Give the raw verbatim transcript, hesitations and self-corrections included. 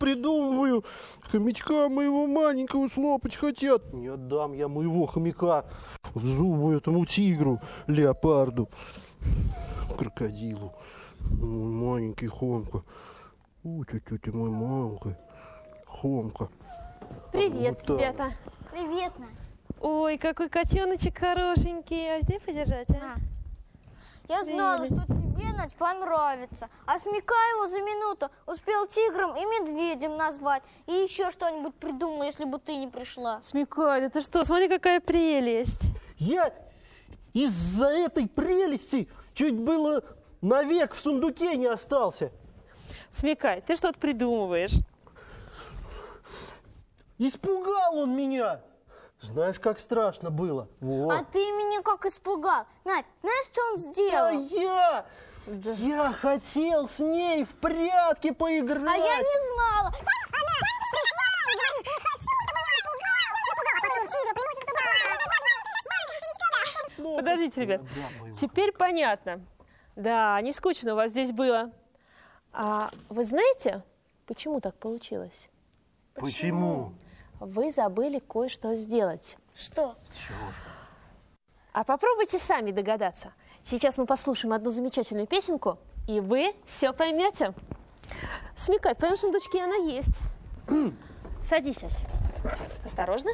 придумываю. Хомячка моего маленького слопать хотят. Не отдам я моего хомяка в зубы этому тигру, леопарду, крокодилу. Мой маленький Хомка. У, тетя ты мой маленький Хомка. Привет, вот ребята. Привет, Надь. Ой, какой котеночек хорошенький. А где подержать, а? На. Я знала, что тебе, Надь, понравится. А Смека его за минуту успел тигром и медведем назвать. И еще что-нибудь придумал, если бы ты не пришла. Смекай, да ты что, смотри, какая прелесть. Я из-за этой прелести чуть было навек в сундуке не остался. Смекай, ты что-то придумываешь. Испугал он меня. Знаешь, как страшно было. Вот. А ты меня как испугал. Надь, знаешь, что он А сделал? я, да. я хотел с ней в прятки поиграть. А я не знала. Подождите, ребят. Теперь понятно. Да, не скучно у вас здесь было. А вы знаете, почему так получилось? Почему? Вы забыли кое-что сделать. Что? А попробуйте сами догадаться. Сейчас мы послушаем одну замечательную песенку, и вы все поймете. Смекай, в твоем сундучке она есть. Садись, Ася. Осторожно.